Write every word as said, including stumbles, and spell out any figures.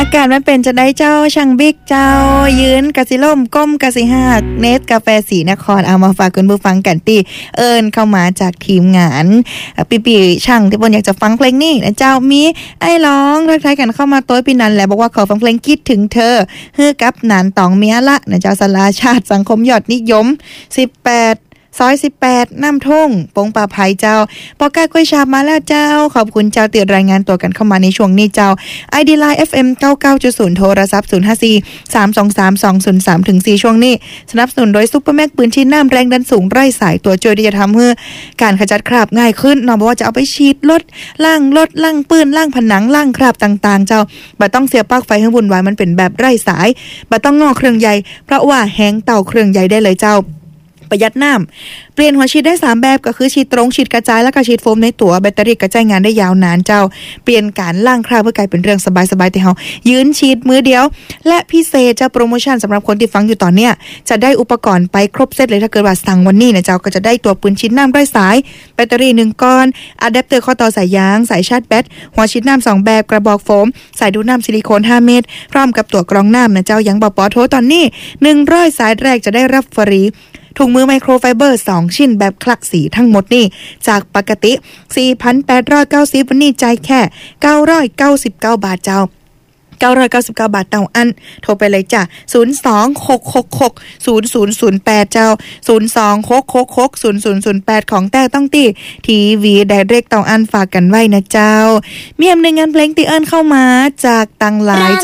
ากาศมันเป็นจะได้เจ้าช่างบิ๊กเจ้ายืนกะสิล่มก้มกะสิหักเนสกาแฟสีนครเอามาฝากคุณผู้ฟังกันตีเอิญเข้ามาจากทีมงานปีปีช่างที่บนอยากจะฟังเพลงนี้นะเจ้ามีไอ้ร้องทักทายกันเข้ามาโต้ปีนันแหละบอกว่าขอฟังเพลงคิดถึงเธอฮือกับหนานตองเมียละนะเจ้าสลาชาติสังคมยอดนิยมสิบแปดซอยสิบแปดน้ำท่งปงป่าไผ่เจ้าปอก้ากล้วยชาบมาแล้วเจ้าขอบคุณเจ้าติดรายงานตัวกันเข้ามาในช่วงนี้เจ้า ไอ ดี Line เอฟ เอ็ม เก้าสิบเก้าจุดศูนย์ โทรศัพท์ศูนย์ห้าสี่ สามสองสาม สองศูนย์สาม ถึง สี่ช่วงนี้สนับสนุนโดยซุปเปอร์แม็กปืนชีดน้ำแรงดันสูงไร้สายตัวช่วยที่จะทำให้การขจัดคราบง่ายขึ้นเนาะบอกว่าจะเอาไปฉีดลดล้างลดล้างปืนล้างผนังล้างคราบต่างๆเจ้าบ่ต้องเสียปลั๊กไฟให้วุ่นวายมันเป็นแบบไร้สายบ่ต้องงอเครื่องใหญ่เพราะว่าแห้งเต่าเครื่องใหญ่ได้เลยเจ้าประหยัดน้ำเปลี่ยนหัวฉีดได้สามแบบก็คือฉีดตรงฉีดกระจายแล้วก็ฉีดโฟมในตัวแบตเตอรี่กระจายงานได้ยาวนานเจ้าเปลี่ยนการล้างคราบเพื่อกลายเป็นเรื่องสบายๆแต่เฮายืนฉีดมือเดียวและพิเศษจะโปรโมชั่นสำหรับคนที่ฟังอยู่ตอนเนี้ยจะได้อุปกรณ์ไปครบเซตเลยถ้าเกิดว่าสั่งวันนี้นะเจ้าก็จะได้ตัวปืนฉีดน้ำไร้สายแบตเตอรี่หนึ่งก้อนอะแดปเตอร์ข้อต่อสายยางสายชาร์จแบตหัวฉีดน้ำสองแบบกระบอกโฟมสายดูดน้ำซิลิโคนห้าเม็ดพร้อมกับตัวกรองน้ำนะเจ้ายังบ่ปอโทรตอนนี้หนึ่งร้อยสายแรกจะได้รับฟรีถุงมือไมโครไฟเบอร์สองชิ้นแบบคลักสีทั้งหมดนี่จากปกติ สี่พันแปดร้อยเก้าสิบ วันนี้จ่ายแค่เก้าร้อยเก้าสิบเก้าบาทเจ้าเก้าร้อยเก้าสิบเก้าบาทเต่าอันโทรไปเลยจ้ะศูนย์ สอง หก หก หก ศูนย์ ศูนย์ ศูนย์ แปดเจ้าศูนย์ สอง หก หก หก ศูนย์ ศูนย์ ศูนย์ แปดของแต่ต้องตีทีวีไดเรกเต่าอันฝากกันไว้นะเจ้ามีอำนวยงานเพลงตีเอิ้นเข้ามาจากตังหลาย